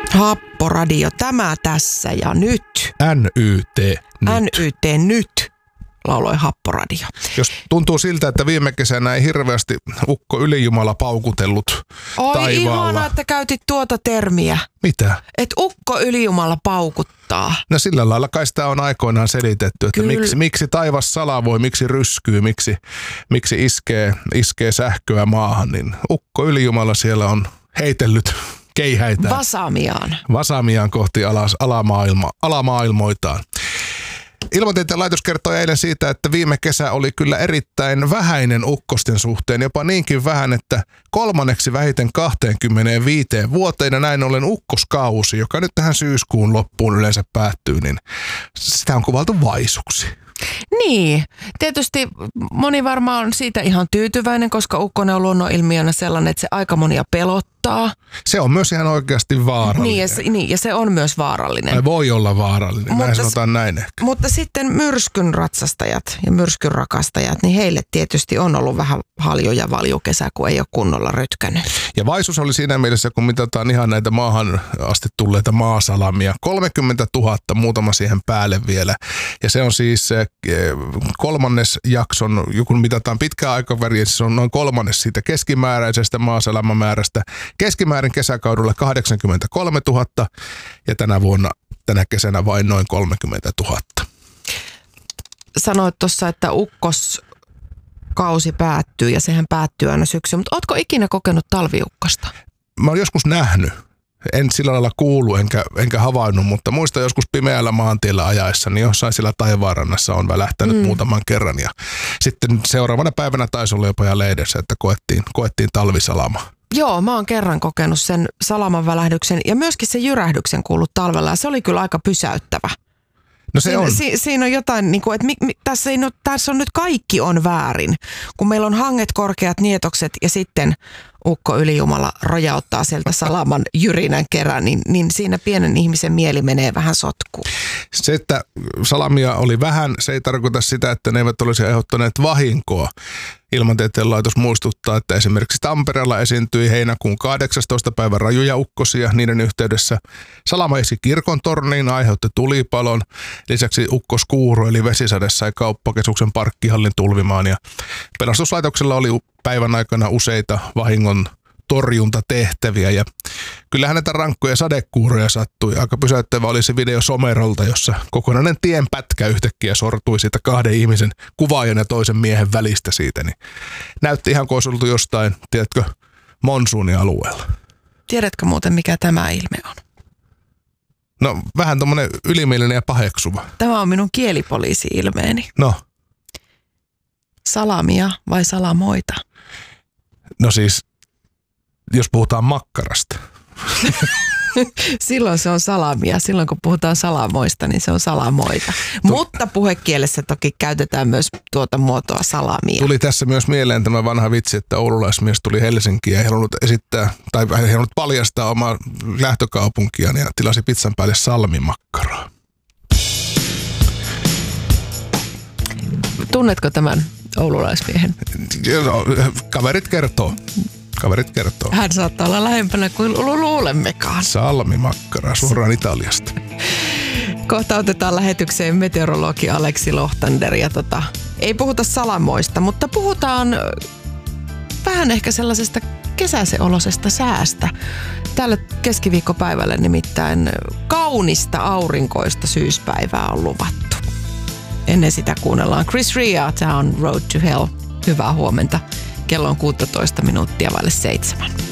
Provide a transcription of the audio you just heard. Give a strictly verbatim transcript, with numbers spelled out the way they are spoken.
Happoradio, tämä tässä ja nyt. N Y T nyt. N Y T nyt, lauloi Happoradio. Jos tuntuu siltä, että viime kesänä ei hirveästi ukko ylijumala paukutellut Oi, taivaalla. ihana, että käytit tuota termiä. Mitä? Et ukko ylijumala paukuttaa. No sillä lailla kai sitä on aikoinaan selitetty, että miksi, miksi taivas salavoi, miksi ryskyy, miksi, miksi iskee, iskee sähköä maahan, niin ukko ylijumala siellä on heitellyt keihäitä. Vasamiaan. Vasamiaan kohti alas, alamaailma, alamaailmoitaan. Ilmatieteen laitos kertoi eilen siitä, että viime kesä oli kyllä erittäin vähäinen ukkosten suhteen, jopa niinkin vähän, että kolmanneksi vähiten kaksikymmentäviisi vuoteen ja näin ollen ukkoskausi, joka nyt tähän syyskuun loppuun yleensä päättyy, niin sitä on kuvailtu vaisuksi. Niin, tietysti moni varmaan on siitä ihan tyytyväinen, koska ukkonen on luonnonilmiönä sellainen, että se aika monia pelottaa. Se on myös ihan oikeasti vaarallinen. Niin ja se, niin, ja se on myös vaarallinen. Tai voi olla vaarallinen, mutta, näin sanotaan näin ehkä. Mutta sitten myrskyn ratsastajat ja myrskyn rakastajat, niin heille tietysti on ollut vähän haljo ja valjukesä, kun ei ole kunnolla rötkänyt. Ja vaisuus oli siinä mielessä, kun mitataan ihan näitä maahan asti tulleita maasalamia. kolmekymmentätuhatta, muutama siihen päälle vielä. Ja se on siis kolmannes jakson, kun mitataan pitkää aikaväriä, se on noin kolmannes siitä keskimääräisestä maasalamamäärästä. Keskimäärin kesäkaudella kahdeksankymmentäkolmetuhatta ja tänä vuonna, tänä kesänä vain noin kolmekymmentätuhatta. Sanoit tuossa, että ukkoskausi päättyy ja sehän päättyy aina syksyyn, mutta ootko ikinä kokenut talviukkosta? Mä oon joskus nähnyt. En sillä lailla kuulu enkä, enkä havainnut, mutta muistan joskus pimeällä maantiellä ajaessa, niin jossain siellä taivaanrannassa on välähtänyt mm. muutaman kerran. Ja sitten seuraavana päivänä taisi olla jopa lehdessä, että koettiin, koettiin talvisalama. Joo, mä oon kerran kokenut sen salaman välähdyksen ja myöskin sen jyrähdyksen kuullut talvella ja se oli kyllä aika pysäyttävä. No se siinä, on. Si, siinä on jotain, niin kuin, että mi, mi, tässä, ei, no, tässä on nyt kaikki on väärin, kun meillä on hanget, korkeat nietokset ja sitten ukko ylijumala rojauttaa sieltä salaman jyrinän kerran, niin, niin siinä pienen ihmisen mieli menee vähän sotkuun. Se, että salamia oli vähän, se ei tarkoita sitä, että ne eivät olisi aiheuttaneet vahinkoa. Ilmatieteen laitos muistuttaa, että esimerkiksi Tampereella esiintyi heinäkuun kahdeksastoista päivän rajuja ukkosia. Niiden yhteydessä salama esi kirkon torniin, aiheutti tulipalon. Lisäksi ukkoskuuro eli vesisade sai kauppakeskuksen parkkihallin tulvimaan. Ja pelastuslaitoksella oli päivän aikana useita vahingon torjuntatehtäviä. Ja kyllähän näitä rankkoja sadekuuroja sattui. Aika pysäyttävä oli se video Somerolta, jossa kokonainen tienpätkä yhtäkkiä sortui siitä kahden ihmisen kuvaajan ja toisen miehen välistä siitä. Niin näytti ihan kuin olisi oltu jostain, tiedätkö, monsuunialueella. Tiedätkö muuten, mikä tämä ilme on? No vähän tommonen ylimielinen ja paheksuva. Tämä on minun kielipoliisi-ilmeeni. No? Salamia vai salamoita? No siis, jos puhutaan makkarasta. Silloin se on salamia. Silloin kun puhutaan salamoista, niin se on salamoita. Tu- Mutta puhekielessä toki käytetään myös tuota muotoa salamia. Tuli tässä myös mieleen tämä vanha vitsi, että oululaismies tuli Helsinkiin ja ei halunnut esittää, tai ei halunnut paljastaa omaa lähtökaupunkiaan ja tilasi pizzan päälle salmimakkaraa. Tunnetko tämän oululaismiehen? Kaverit kertoo. Kaverit kertoo. Hän saattaa olla lähempänä kuin luulemmekaan. Salmimakkara suoraan Italiasta. Kohta otetaan lähetykseen meteorologi Aleksi Lohtander. Ja tota, ei puhuta salamoista, mutta puhutaan vähän ehkä sellaisesta kesäseolosesta säästä. Tällä keskiviikkopäivällä nimittäin kaunista aurinkoista syyspäivää on luvattu. Ennen sitä kuunnellaan Chris Rea, tämä on Road to Hell. Hyvää huomenta. Kello on kuusitoista minuuttia vaille seitsemän.